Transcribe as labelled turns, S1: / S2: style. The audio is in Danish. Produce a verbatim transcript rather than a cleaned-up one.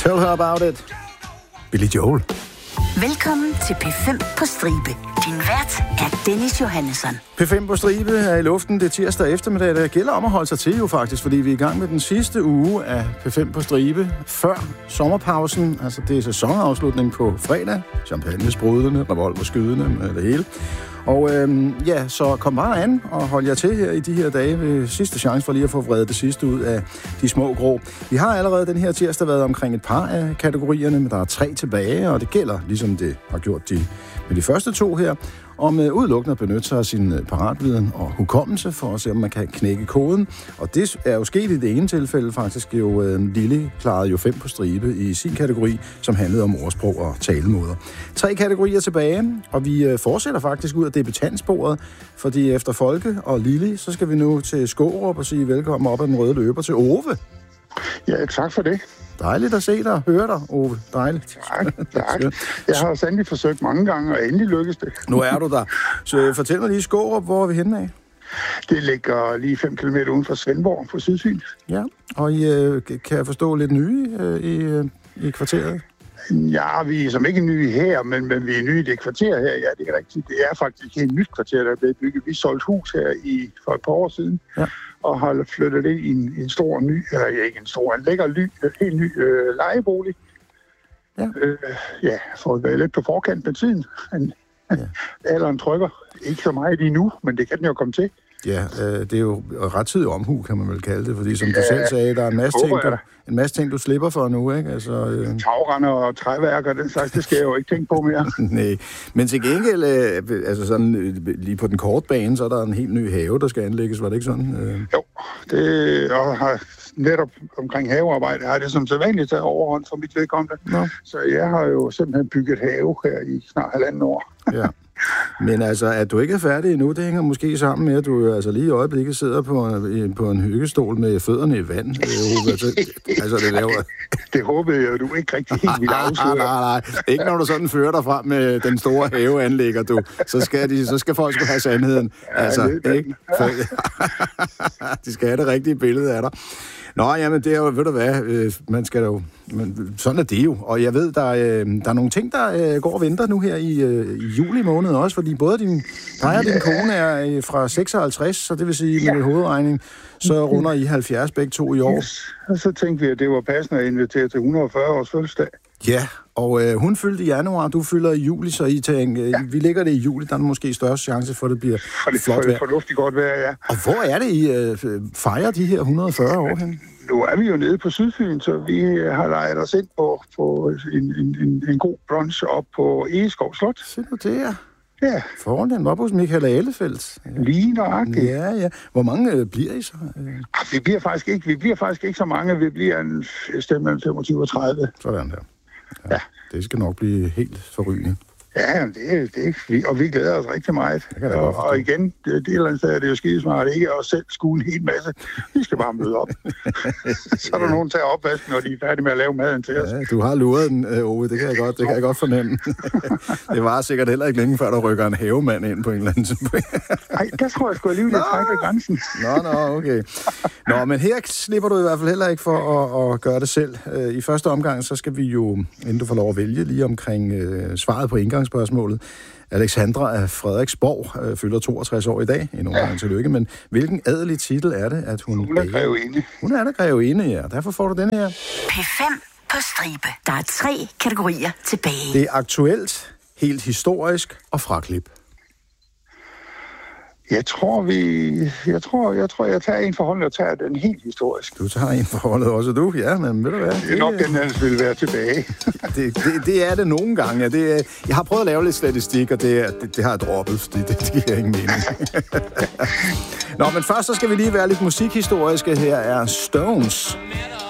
S1: Tell her about it. Billy Joel.
S2: Velkommen til P fem på stribe. Din vært er Dennis Johannesson.
S1: P fem på stribe er i luften. Det er tirsdag eftermiddag. Det gælder om at holde sig til jo faktisk, fordi vi er i gang med den sidste uge af P fem på stribe før sommerpausen. Altså det er sæsonafslutning på fredag. Champagne sprudende, revolver skydende med det hele. Og øhm, ja, så kom bare an og hold jer til her i de her dage ved sidste chance for lige at få vredet det sidste ud af de små grå. Vi har allerede den her tirsdag været omkring et par af kategorierne, men der er tre tilbage, og det gælder, ligesom det har gjort de, med de første to her, om uh, udelukkende at benytte sig af sin uh, paratviden og hukommelse for at se, om man kan knække koden. Og det er jo sket i det ene tilfælde faktisk. Jo, uh, Lille klarede jo fem på stribe i sin kategori, som handlede om ordsprog og talemåder. Tre kategorier tilbage, og vi uh, fortsætter faktisk ud af debutantsporet, fordi efter Folke og Lille, så skal vi nu til Skårup og sige velkommen op ad den røde løber til Ove.
S3: Ja, tak for det.
S1: Dejligt at se dig og høre dig, Ove. Dejligt.
S3: Tak, tak. Jeg har sandelig forsøgt mange gange, og endelig lykkes det.
S1: Nu er du der. Så fortæl mig lige, Skårup, hvor er vi henne af?
S3: Det ligger lige fem kilometer uden for Svendborg på Sydsyn.
S1: Ja, og I øh, kan jeg forstå lidt nye øh, i, øh, i kvarteret?
S3: Ja, vi er som ikke nye her, men, men vi er nye i det kvarter her. Ja, det er rigtigt. Det er faktisk et nyt kvarter, der er blevet bygget. Vi solgte hus her i, for et par år siden, ja. Og har flyttet det i en, en stor ny, eller ikke en stor, en lækker ny, helt ny øh, lejebolig. Ja. Øh, ja, for at være lidt på forkant med tiden. En, ja. Alderen trykker. Ikke så meget lige nu, men det kan den jo komme til.
S1: Ja, øh, det er jo rettidig omhu, kan man vel kalde det, fordi som ja, du selv sagde, der er en masse, ting, du, en masse ting, du slipper for nu, ikke? Altså, øh...
S3: tagrender og træværker, den slags, det skal jeg jo ikke tænke på mere.
S1: Nej, men til gengæld, øh, altså sådan, øh, lige på den korte bane, så er der en helt ny have, der skal anlægges, var det ikke sådan? Øh...
S3: Jo, det og har netop omkring havearbejde, har det som sædvanligt taget overhånd for mit vedkommende. Nå. Så jeg har jo simpelthen bygget have her i snart halvanden år. Ja.
S1: Men altså, at du ikke er færdig endnu, det hænger måske sammen med, at du altså lige i øjeblikket sidder på en, på en hyggestol med fødderne i vand. Altså, altså det laver...
S3: Det håbede jeg, du ikke rigtig helt ville afsløre.
S1: Nej, nej, nej. Ikke når du sådan fører dig frem med den store haveanlægger, du. Så skal, de, så skal folk have sandheden. Altså, ja, ikke? De skal have det rigtige billede af dig. Nå, jamen det er jo, ved du hvad, øh, man skal jo, men, sådan er det jo. Og jeg ved, der, øh, der er nogle ting, der øh, går og venter nu her i, øh, i juli måned også, fordi både din, dig og din kone er øh, fra seksoghalvtreds, så det vil sige ja. Med hovedregning, så runder I halvfjerds begge to i år. Yes.
S3: Og så tænkte vi, at det var passende at invitere til et hundrede og fyrre års fødselsdag.
S1: Ja, og øh, hun fyldte i januar, du fylder i juli, så I tænker, ja. Vi lægger det i juli, der er måske større chance for, at det bliver for det, flot vejr.
S3: For det fornuftigt godt vejr, ja.
S1: Og hvor er det, I øh, fejrer de her et hundrede og fyrre år hen?
S3: Nu er vi jo nede på Sydfyn, så vi har lejet os ind på, på en, en, en, en god brunch op på Egeskov Slot.
S1: Se nu det, ja.
S3: Ja.
S1: Foran den var hos Michael Ahlefeldt.
S3: Lige nøjagtigt.
S1: Ja, ja. Hvor mange øh, bliver I så?
S3: Ah, vi bliver faktisk ikke, vi bliver faktisk ikke så mange. Vi bliver en stemme mellem femogtyve og tredive.
S1: Sådan der. Ja, ja. Det skal nok blive helt forrygende.
S3: Ja, det er det. Vi, og vi glæder os rigtig meget. Og, og igen, det, det er et eller andet sted, det er jo skidesmart. Det ikke er os selv skue en hel masse. Vi skal bare møde op. Så er der nogen, der tager opvasken, når de er færdige med at lave maden til os.
S1: Ja, du har luret den, Ove. Det kan jeg godt, det kan jeg godt fornemme. Det var sikkert heller ikke længe før, der rykker en havemand ind på en eller anden måde.
S3: Nej, der tror jeg sgu alligevel, at trække grænsen.
S1: Nå, nå, okay. Nå, men her slipper du i hvert fald heller ikke for at, at gøre det selv. I første omgang, så skal vi jo, inden du får lov at vælge, lige omkring øh, svaret på indgangsspørgsmålet. Alexandra af Frederiksborg øh, fylder toogtres år i dag. Endnu en gang tillykke. Men hvilken adelig titel er det, at hun...
S3: Hun er grevinde.
S1: Hun er der grevinde, ja. Derfor får du den her.
S2: P fem på stribe. Der er tre kategorier tilbage.
S1: Det er aktuelt, helt historisk og fraklip.
S3: Jeg tror, vi... Jeg tror, jeg tror, jeg tager en forhold og tager den helt historisk.
S1: Du tager en forhold også, du? Ja, men ved du hvad?
S3: Det er nok, den ellers vil være tilbage.
S1: det, det, det er det nogle gange, ja. Det er, jeg har prøvet at lave lidt statistik, og det, det, det har jeg droppet, fordi det, det giver ingen mening. Nå, men først så skal vi lige være lidt musikhistoriske. Her er Stones.